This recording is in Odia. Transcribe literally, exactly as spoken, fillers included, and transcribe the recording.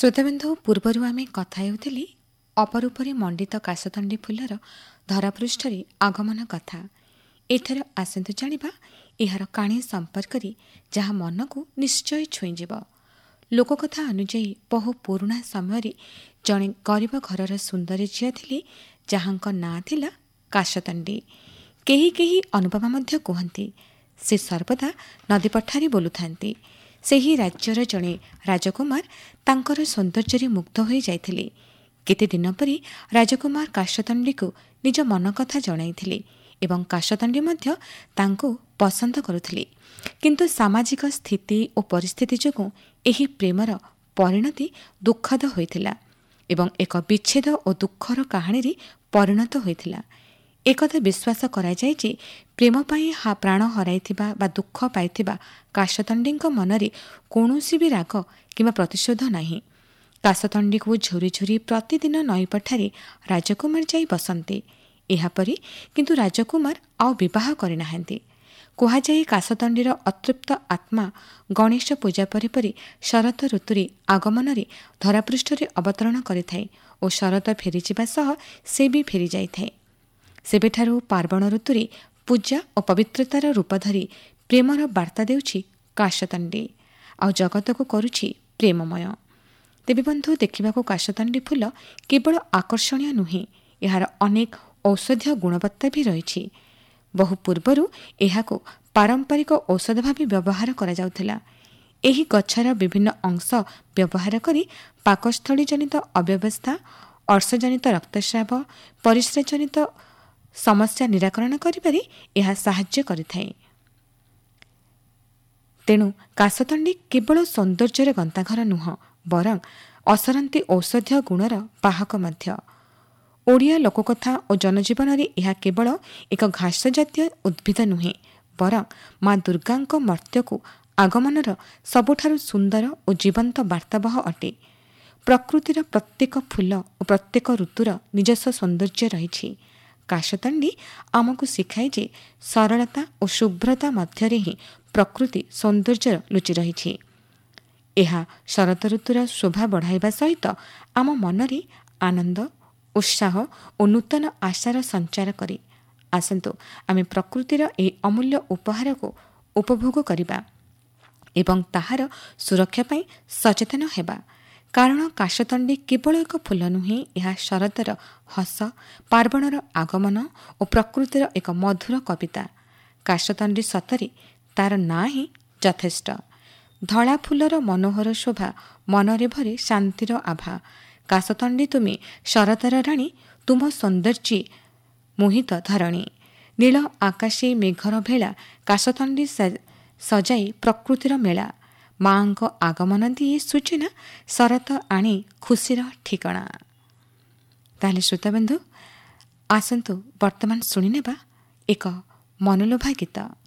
ଶ୍ରୋତାବିନ୍ଦୁ ପୂର୍ବରୁ ଆମେ କଥା ହେଉଥିଲେ ଅପରୂପରେ ମଣ୍ଡିତ କାଶତଣ୍ଡି ଫୁଲର ଧରାପୃଷ୍ଠରେ ଆଗମନ କଥା। ଏଥର ଆସନ୍ତୁ ଜାଣିବା ଏହାର କାଣୀ ସମ୍ପର୍କରେ ଯାହା ମନକୁ ନିଶ୍ଚୟ ଛୁଇଁଯିବ। ଲୋକକଥା ଅନୁଯାୟୀ ବହୁ ପୁରୁଣା ସମୟରେ ଜଣେ ଗରିବ ଘରର ସୁନ୍ଦରୀ ଝିଅ ଥିଲେ ଯାହାଙ୍କ ନାଁ ଥିଲା କାଶତଣ୍ଡି। କେହି କେହି ଅନୁପମା ମଧ୍ୟ କୁହନ୍ତି। ସେ ସର୍ବଦା ନଦୀ ପଠାରେ ବୋଲୁଥାନ୍ତି। ସେହି ରାଜ୍ୟର ଜଣେ ରାଜକୁମାର ତାଙ୍କର ସୌନ୍ଦର୍ଯ୍ୟରେ ମୁଗ୍ଧ ହୋଇ ଯାଇଥିଲେ। କେତେ ଦିନ ପରେ ରାଜକୁମାର କାଶତଣ୍ଡିକୁ ନିଜ ମନ କଥା ଜଣାଇଥିଲେ ଏବଂ କାଶତଣ୍ଡି ମଧ୍ୟ ତାଙ୍କୁ ପସନ୍ଦ କରୁଥିଲେ। କିନ୍ତୁ ସାମାଜିକ ସ୍ଥିତି ଓ ପରିସ୍ଥିତି ଯୋଗୁଁ ଏହି ପ୍ରେମର ପରିଣତି ଦୁଃଖଦ ହୋଇଥିଲା ଏବଂ ଏକ ବିଚ୍ଛେଦ ଓ ଦୁଃଖର କାହାଣୀରେ ପରିଣତ ହୋଇଥିଲା। ଏକଥା ବିଶ୍ୱାସ କରାଯାଏ ଯେ ପ୍ରେମ ପାଇଁ ପ୍ରାଣ ହରାଇଥିବା ବା ଦୁଃଖ ପାଇଥିବା କାଶତଣ୍ଡିଙ୍କ ମନରେ କୌଣସି ବି ରାଗ କିମ୍ବା ପ୍ରତିଶୋଧ ନାହିଁ। କାଶତଣ୍ଡିକୁ ଝୁରି ଝୁରି ପ୍ରତିଦିନ ନଈପଠାରେ ରାଜକୁମାର ଯାଇ ବସନ୍ତି। ଏହାପରେ କିନ୍ତୁ ରାଜକୁମାର ଆଉ ବିବାହ କରିନାହାନ୍ତି। କୁହାଯାଏ କାଶତଣ୍ଡିର ଅତୃପ୍ତ ଆତ୍ମା ଗଣେଶ ପୂଜା ପରେ ପରେ ଶରତ ଋତୁରେ ଆଗମନରେ ଧରାପୃଷ୍ଠରେ ଅବତରଣ କରିଥାଏ ଓ ଶରତ ଫେରିଯିବା ସହ ସେ ବି ଫେରିଯାଇଥାଏ। ସେବେଠାରୁ ପାର୍ବଣ ଋତୁରେ ପୂଜା ଓ ପବିତ୍ରତାର ରୂପ ଧରି ପ୍ରେମର ବାର୍ତ୍ତା ଦେଉଛି କାଶତଣ୍ଡି ଆଉ ଜଗତକୁ କରୁଛି ପ୍ରେମମୟ। ତେବେ ବନ୍ଧୁ, ଦେଖିବାକୁ କାଶତଣ୍ଡି ଫୁଲ କେବଳ ଆକର୍ଷଣୀୟ ନୁହେଁ, ଏହାର ଅନେକ ଔଷଧୀୟ ଗୁଣବତ୍ତା ବି ରହିଛି। ବହୁ ପୂର୍ବରୁ ଏହାକୁ ପାରମ୍ପରିକ ଔଷଧ ଭାବେ ବ୍ୟବହାର କରାଯାଉଥିଲା। ଏହି ଗଛର ବିଭିନ୍ନ ଅଂଶ ବ୍ୟବହାର କରି ପାକସ୍ଥଳୀ ଜନିତ ଅବ୍ୟବସ୍ଥା, ଅର୍ଶଜନିତ ରକ୍ତସ୍ରାବ, ପରିସ୍ରାଜନିତ ସମସ୍ୟା ନିରାକରଣ କରିବାରେ ଏହା ସାହାଯ୍ୟ କରିଥାଏ। ତେଣୁ କାଶତଣ୍ଡି କେବଳ ସୌନ୍ଦର୍ଯ୍ୟର ଗନ୍ତାଘର ନୁହଁ, ବରଂ ଅସରନ୍ତି ଔଷଧୀୟ ଗୁଣର ବାହକ ମଧ୍ୟ। ଓଡ଼ିଆ ଲୋକକଥା ଓ ଜନଜୀବନରେ ଏହା କେବଳ ଏକ ଘାସ ଜାତୀୟ ଉଦ୍ଭିଦ ନୁହେଁ, ବରଂ ମା ଦୁର୍ଗାଙ୍କ ମର୍ତ୍ତ୍ୟକୁ ଆଗମନର ସବୁଠାରୁ ସୁନ୍ଦର ଓ ଜୀବନ୍ତ ବାର୍ତ୍ତାବହ ଅଟେ। ପ୍ରକୃତିର ପ୍ରତ୍ୟେକ ଫୁଲ ଓ ପ୍ରତ୍ୟେକ ଋତୁର ନିଜସ୍ୱ ସୌନ୍ଦର୍ଯ୍ୟ ରହିଛି। କାଶତଣ୍ଡି ଆମକୁ ଶିଖାଏ ଯେ ସରଳତା ଓ ଶୁଭ୍ରତା ମଧ୍ୟରେ ହିଁ ପ୍ରକୃତି ସୌନ୍ଦର୍ଯ୍ୟ ଲୁଚି ରହିଛି। ଏହା ଶରତ ଋତୁର ଶୋଭା ବଢ଼ାଇବା ସହିତ ଆମ ମନରେ ଆନନ୍ଦ, ଉତ୍ସାହ ଓ ନୂତନ ଆଶାର ସଞ୍ଚାର କରେ। ଆସନ୍ତୁ ଆମେ ପ୍ରକୃତିର ଏହି ଅମୂଲ୍ୟ ଉପହାରକୁ ଉପଭୋଗ କରିବା ଏବଂ ତାହାର ସୁରକ୍ଷା ପାଇଁ ସଚେତନ ହେବା। କାରଣ କାଶତଣ୍ଡି କେବଳ ଏକ ଫୁଲ ନୁହେଁ, ଏହା ଶରତର ହସ, ପାର୍ବଣର ଆଗମନ ଓ ପ୍ରକୃତିର ଏକ ମଧୁର କବିତା। କାଶତଣ୍ଡି ସତରେ ତାର ନାଁ ହିଁ ଯଥେଷ୍ଟ। ଧଳା ଫୁଲର ମନୋହର ଶୋଭା ମନରେ ଭରେ ଶାନ୍ତିର ଆଭା। କାଶତଣ୍ଡି ତୁମେ ଶରତର ରାଣୀ, ତୁମ ସୌନ୍ଦର୍ଯ୍ୟ ମୋହିତ ଧରଣୀ। ନୀଳ ଆକାଶେ ମେଘର ଭେଳା, କାଶତଣ୍ଡି ସଜାଇ ପ୍ରକୃତିର ମେଳା। ମାଙ୍କ ଆଗମନ ଦିଏ ସୂଚନା, ଶରତ ଆଣି ଖୁସିର ଠିକଣା। ତାହେଲେ ଶ୍ରୋତାବନ୍ଧୁ, ଆସନ୍ତୁ ବର୍ତ୍ତମାନ ଶୁଣିନେବା ଏକ ମନଲୋଭା ଗୀତ।